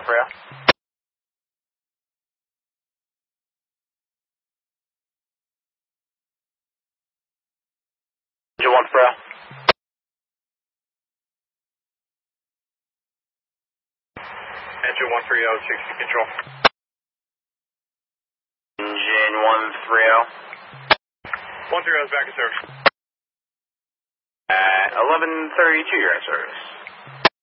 130. Engine 130. Engine 130, 60 control. Engine 130. 130 is back in service. At 11:32, you're in service.